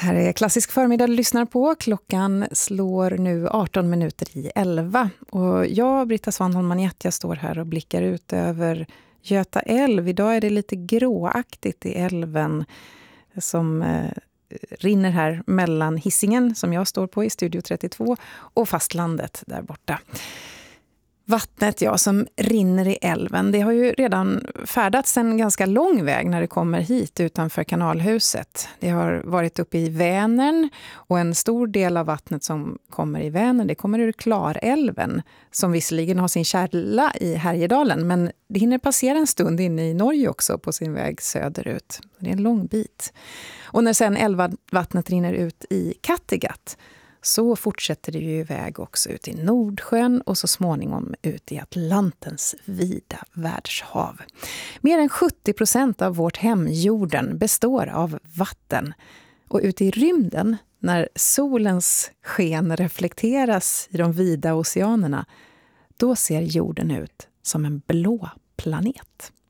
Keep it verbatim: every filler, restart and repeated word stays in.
Här är Klassisk förmiddag du lyssnar på. Klockan slår nu arton minuter i elva. Och jag, Britta Svanholm-Manjett, jag står här och blickar ut över Göta älv. Idag är det lite gråaktigt i älven som eh, rinner här mellan Hisingen, som jag står på i Studio trettiotvå, och fastlandet där borta. Vattnet, ja, som rinner i älven, det har ju redan färdats en ganska lång väg när det kommer hit utanför kanalhuset. Det har varit uppe i Vänern, och en stor del av vattnet som kommer i Vänern, det kommer ur Klarälven, som visserligen har sin källa i Härjedalen, men det hinner passera en stund inne i Norge också på sin väg söderut. Det är en lång bit. Och när sen älvvattnet rinner ut i Kattegatt, så fortsätter det ju iväg också ut i Nordsjön och så småningom ut i Atlantens vida världshav. Mer än sjuttio procent av vårt hem, jorden, består av vatten. Och ute i rymden, när solens sken reflekteras i de vida oceanerna, då ser jorden ut som en blå planet.